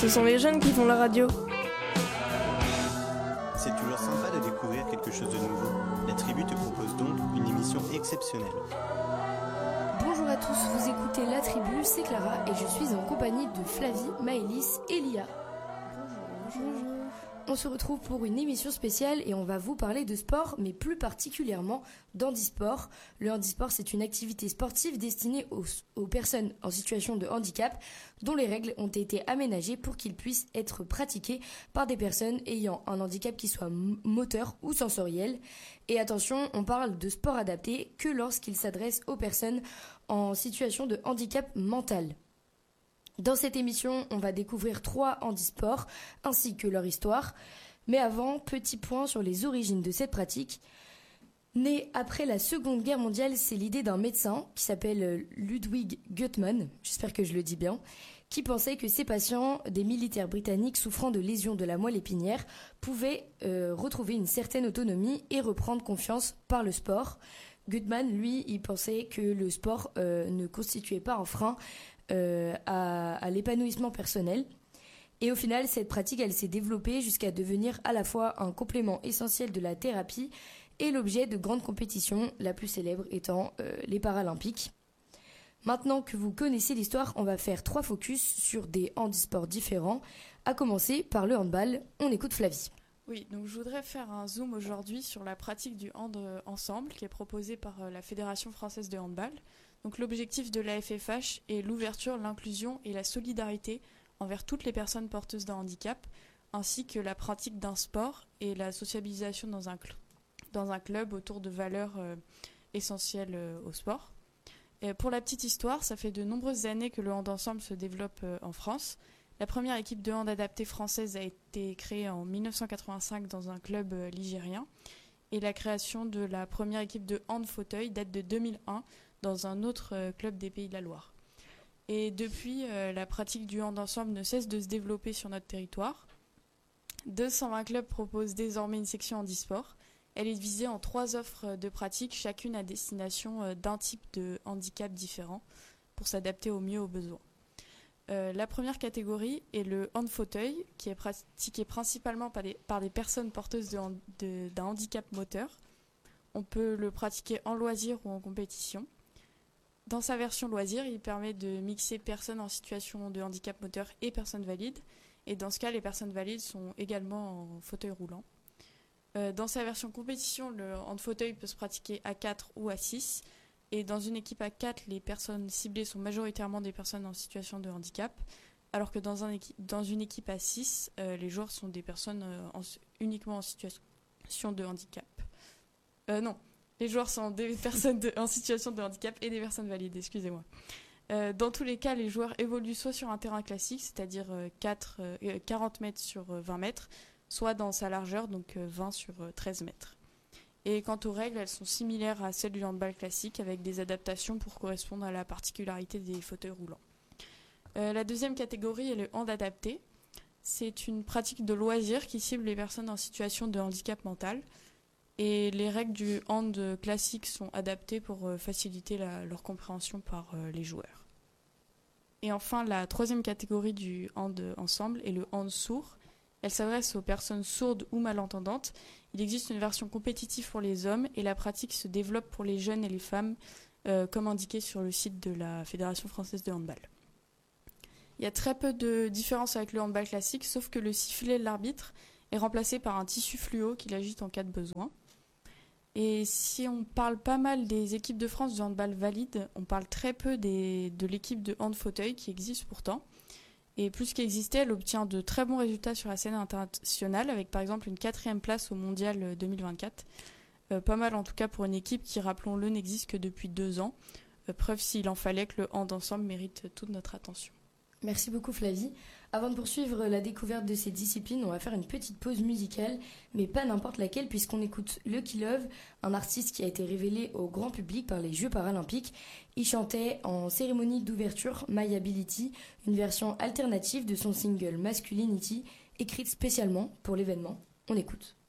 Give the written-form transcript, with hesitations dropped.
Ce sont les jeunes qui font la radio. C'est toujours sympa de découvrir quelque chose de nouveau. La Tribu te propose donc une émission exceptionnelle. Bonjour à tous, vous écoutez La Tribu, c'est Clara et je suis en compagnie de Flavie, Maëlys et Lia. Bonjour. On se retrouve pour une émission spéciale et on va vous parler de sport, mais plus particulièrement d'handisport. Le handisport, c'est une activité sportive destinée aux personnes en situation de handicap, dont les règles ont été aménagées pour qu'ils puissent être pratiqués par des personnes ayant un handicap qui soit moteur ou sensoriel. Et attention, on parle de sport adapté que lorsqu'il s'adresse aux personnes en situation de handicap mental. Dans cette émission, on va découvrir 3 handisports ainsi que leur histoire. Mais avant, petit point sur les origines de cette pratique. Née après la Seconde Guerre mondiale, c'est l'idée d'un médecin qui s'appelle Ludwig Guttmann, j'espère que je le dis bien, qui pensait que ces patients, des militaires britanniques souffrant de lésions de la moelle épinière, pouvaient retrouver une certaine autonomie et reprendre confiance par le sport. Guttmann, lui, il pensait que le sport ne constituait pas un frein à l'épanouissement personnel. Et au final, cette pratique, elle s'est développée jusqu'à devenir à la fois un complément essentiel de la thérapie et l'objet de grandes compétitions, la plus célèbre étant les Paralympiques. Maintenant que vous connaissez l'histoire, on va faire 3 focus sur des handisports différents, à commencer par le handball. On écoute Flavie. Oui, donc je voudrais faire un zoom aujourd'hui sur la pratique du hand ensemble qui est proposée par la Fédération française de handball. Donc l'objectif de la FFH est l'ouverture, l'inclusion et la solidarité envers toutes les personnes porteuses d'un handicap, ainsi que la pratique d'un sport et la sociabilisation dans un club autour de valeurs essentielles au sport. Et pour la petite histoire, ça fait de nombreuses années que le hand ensemble se développe en France. La première équipe de hand adaptée française a été créée en 1985 dans un club ligérien, et la création de la première équipe de hand fauteuil date de 2001 dans un autre club des Pays de la Loire. Et depuis, la pratique du hand ensemble ne cesse de se développer sur notre territoire. 220 clubs proposent désormais une section handisport. Elle est divisée en 3 offres de pratique, chacune à destination d'un type de handicap différent, pour s'adapter au mieux aux besoins. La première catégorie est le hand fauteuil, qui est pratiqué principalement par des personnes porteuses d'un handicap moteur. On peut le pratiquer en loisir ou en compétition. Dans sa version loisir, il permet de mixer personnes en situation de handicap moteur et personnes valides. Et dans ce cas, les personnes valides sont également en fauteuil roulant. Dans sa version compétition, le hand fauteuil peut se pratiquer à 4 ou à 6. Et dans une équipe à 4, les personnes ciblées sont majoritairement des personnes en situation de handicap. Alors que dans une équipe à 6, les joueurs sont des personnes uniquement en situation de handicap. Non. Les joueurs sont des personnes en situation de handicap et des personnes valides, excusez-moi. Dans tous les cas, les joueurs évoluent soit sur un terrain classique, c'est-à-dire 40 mètres sur 20 mètres, soit dans sa largeur, donc 20 sur 13 mètres. Et quant aux règles, elles sont similaires à celles du handball classique, avec des adaptations pour correspondre à la particularité des fauteuils roulants. La deuxième catégorie est le hand adapté. C'est une pratique de loisir qui cible les personnes en situation de handicap mental. Et les règles du hand classique sont adaptées pour faciliter leur compréhension par les joueurs. Et enfin, la troisième catégorie du hand ensemble est le hand sourd. Elle s'adresse aux personnes sourdes ou malentendantes. Il existe une version compétitive pour les hommes et la pratique se développe pour les jeunes et les femmes, comme indiqué sur le site de la Fédération française de handball. Il y a très peu de différence avec le handball classique, sauf que le sifflet de l'arbitre est remplacé par un tissu fluo qui l'agite en cas de besoin. Et si on parle pas mal des équipes de France de handball valide, on parle très peu de l'équipe de hand fauteuil qui existe pourtant. Et plus qu'exister, elle obtient de très bons résultats sur la scène internationale, avec par exemple une 4e place au Mondial 2024. Pas mal en tout cas pour une équipe qui, rappelons-le, n'existe que depuis 2 ans. Preuve s'il en fallait que le hand ensemble mérite toute notre attention. Merci beaucoup Flavie. Avant de poursuivre la découverte de ces disciplines, on va faire une petite pause musicale, mais pas n'importe laquelle, puisqu'on écoute Lucky Love, un artiste qui a été révélé au grand public par les Jeux Paralympiques. Il chantait en cérémonie d'ouverture My Ability, une version alternative de son single Masculinity, écrite spécialement pour l'événement. On écoute.